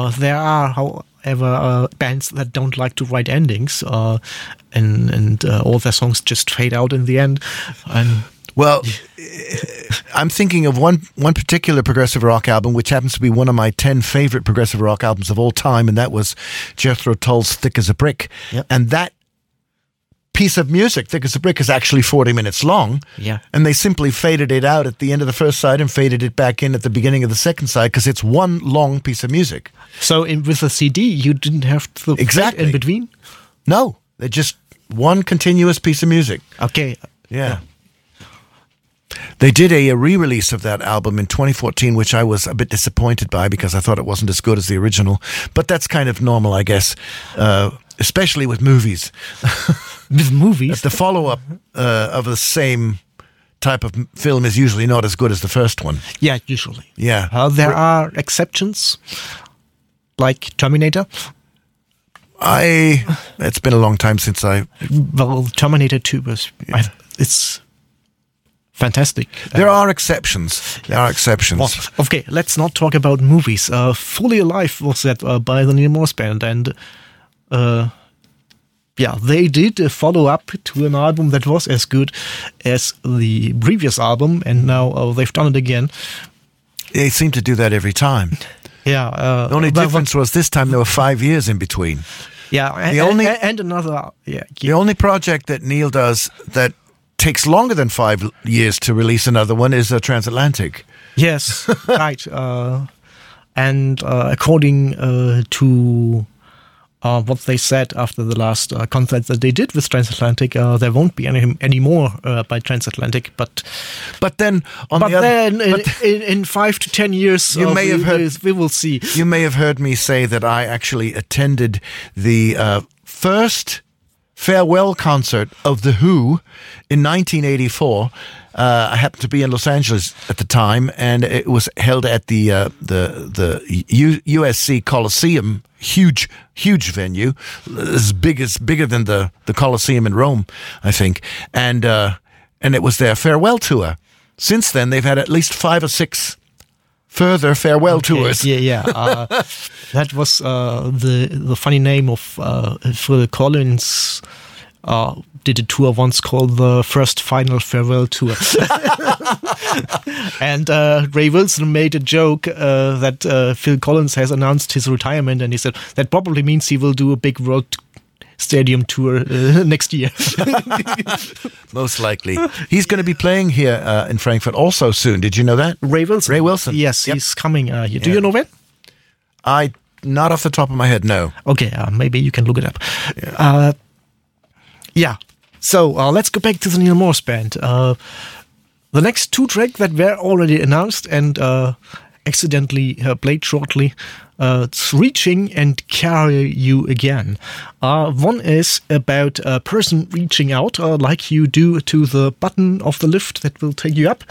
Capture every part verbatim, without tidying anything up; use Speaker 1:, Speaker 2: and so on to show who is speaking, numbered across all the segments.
Speaker 1: Uh, there are, however, uh, bands that don't like to write endings, uh, and and uh, all their songs just fade out in the end. And
Speaker 2: well, I'm thinking of one one particular progressive rock album, which happens to be one of my ten favorite progressive rock albums of all time, and that was Jethro Tull's "Thick as a Brick,"
Speaker 1: yep.
Speaker 2: and that piece of music, Thick as a Brick, is actually forty minutes long.
Speaker 1: Yeah.
Speaker 2: And they simply faded it out at the end of the first side and faded it back in at the beginning of the second side because it's one long piece of music.
Speaker 1: So in, with the C D, you didn't have to
Speaker 2: exactly.
Speaker 1: fade in between?
Speaker 2: No. They're just one continuous piece of music.
Speaker 1: Okay.
Speaker 2: Yeah.
Speaker 1: yeah.
Speaker 2: They did a, a re-release of that album in twenty fourteen, which I was a bit disappointed by because I thought it wasn't as good as the original. But that's kind of normal, I guess, uh, especially with movies.
Speaker 1: With movies?
Speaker 2: The follow-up uh, of the same type of film is usually not as good as the first one.
Speaker 1: Yeah, usually.
Speaker 2: Yeah.
Speaker 1: Uh, there are exceptions, like Terminator.
Speaker 2: I. It's been a long time since I.
Speaker 1: Well, Terminator two was. Yeah. I, it's fantastic.
Speaker 2: There uh, are exceptions. There are exceptions.
Speaker 1: Well, okay, let's not talk about movies. Uh, Fully Alive was that uh, by the Neil Morse Band, and uh, yeah, they did a follow-up to an album that was as good as the previous album, and now uh, they've done it again.
Speaker 2: They seem to do that every time.
Speaker 1: Yeah. Uh,
Speaker 2: the only difference was this time there were five years in between.
Speaker 1: Yeah, and,
Speaker 2: the only,
Speaker 1: and another. Yeah,
Speaker 2: the only project that Neil does that takes longer than five years to release another one is a Transatlantic.
Speaker 1: Yes, right. Uh, and uh, according uh, to uh, what they said after the last uh, concert that they did with Transatlantic, uh, there won't be any any more uh, by Transatlantic. But
Speaker 2: but then on
Speaker 1: but
Speaker 2: the
Speaker 1: then
Speaker 2: other,
Speaker 1: in, in, in five to ten years,
Speaker 2: you
Speaker 1: uh,
Speaker 2: may
Speaker 1: we,
Speaker 2: have heard,
Speaker 1: we will see.
Speaker 2: You may have heard me say that I actually attended the uh, first farewell concert of The Who in nineteen eighty-four. Uh, I happened to be in Los Angeles at the time, and it was held at the uh, the the U- USC Coliseum, huge huge venue, as big as bigger than the, the Coliseum in Rome, I think, and uh, and it was their farewell tour. Since then, they've had at least five or six further farewell
Speaker 1: okay,
Speaker 2: tours.
Speaker 1: Yeah, yeah. Uh, that was uh, the the funny name of uh, Phil Collins. Uh, did a tour once called the First Final Farewell Tour. And uh, Ray Wilson made a joke uh, that uh, Phil Collins has announced his retirement, and he said that probably means he will do a big world stadium tour uh, next year.
Speaker 2: Most likely. He's going to be playing here uh, in Frankfurt also soon. Did you know that?
Speaker 1: Ray Wilson?
Speaker 2: Ray Wilson.
Speaker 1: Yes, yep. He's coming. Uh, here. Do
Speaker 2: yeah.
Speaker 1: you know when?
Speaker 2: I, not off the top of my head, no.
Speaker 1: Okay, uh, maybe you can look it up.
Speaker 2: Yeah.
Speaker 1: Uh, yeah. So uh, let's go back to the Neil Morse Band. Uh, the next two tracks that were already announced and uh, accidentally uh, played shortly, uh, it's Reaching and Carry You Again. Uh, one is about a person reaching out, uh, like you do to the button of the lift that will take you up.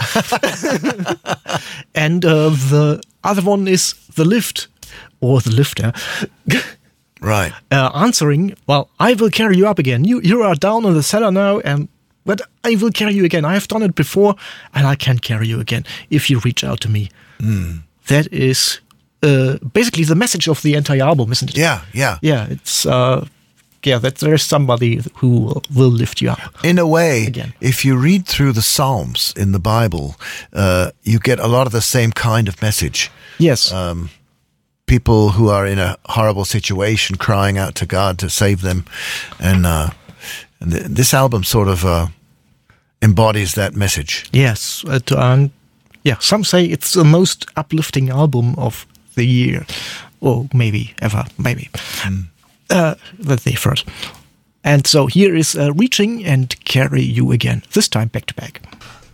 Speaker 1: And uh, the other one is the lift, or the lifter.
Speaker 2: Right.
Speaker 1: Uh, answering, well, I will carry you up again. You you are down in the cellar now, and but I will carry you again. I have done it before, and I can carry you again if you reach out to me.
Speaker 2: Mm.
Speaker 1: That is uh, basically the message of the entire album, isn't it?
Speaker 2: Yeah, yeah.
Speaker 1: Yeah, it's, uh, yeah, that there's somebody who will lift you up.
Speaker 2: In a way,
Speaker 1: again.
Speaker 2: If you read through the Psalms in the Bible, uh, you get a lot of the same kind of message.
Speaker 1: Yes.
Speaker 2: Um, people who are in a horrible situation crying out to God to save them. And, uh, and th- this album sort of uh, embodies that message.
Speaker 1: Yes. Uh, to, um, yeah, some say it's the most uplifting album of the year. Or maybe ever, maybe. Mm. Uh, that they've heard. And so here is uh, Reaching and Carry You Again. This time back to back.